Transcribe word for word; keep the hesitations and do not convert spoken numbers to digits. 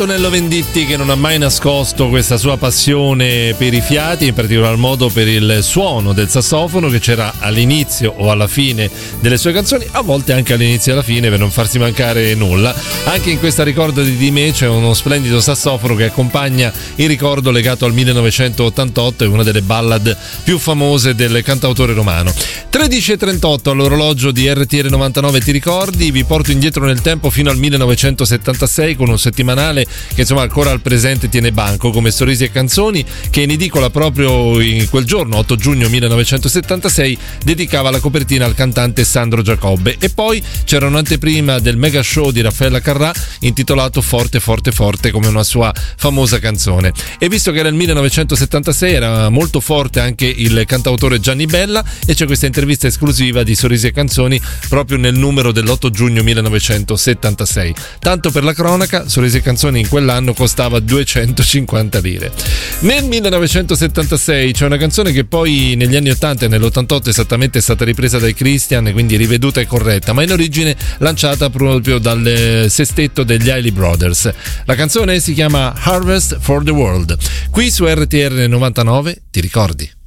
Antonello Venditti, che non ha mai nascosto questa sua passione per i fiati, in particolar modo per il suono del sassofono, che c'era all'inizio o alla fine delle sue canzoni, a volte anche all'inizio e alla fine, per non farsi mancare nulla. Anche in questa Ricordo di me c'è uno splendido sassofono che accompagna il ricordo legato al millenovecentottantotto, è una delle ballad più famose del cantautore romano. tredici e trentotto all'orologio di R T L novantanove Ti ricordi, vi porto indietro nel tempo fino al millenovecentosettantasei con un settimanale che insomma ancora al presente tiene banco come Sorrisi e Canzoni, che in edicola proprio in quel giorno, otto giugno millenovecentosettantasei, dedicava la copertina al cantante Sandro Giacobbe. E poi c'era un'anteprima del mega show di Raffaella Carrà intitolato Forte Forte Forte, come una sua famosa canzone. E visto che era il millenovecentosettantasei, era molto forte anche il cantautore Gianni Bella, e c'è questa intervista esclusiva di Sorrisi e Canzoni proprio nel numero dell'otto giugno millenovecentosettantasei. Tanto per la cronaca, Sorrisi e Canzoni in quell'anno costava duecentocinquanta lire. Nel millenovecentosettantasei c'è una canzone che poi negli anni ottanta e nell'ottantotto esattamente è stata ripresa dai Christian, quindi riveduta e corretta, ma in origine lanciata proprio dal sestetto degli Hailey Brothers. La canzone si chiama Harvest for the World. Qui su R T L novantanove Ti ricordi?